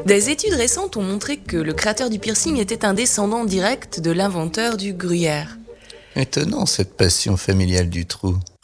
Des études récentes ont montré que le créateur du piercing était un descendant direct de l'inventeur du gruyère. Étonnant cette passion familiale du trou.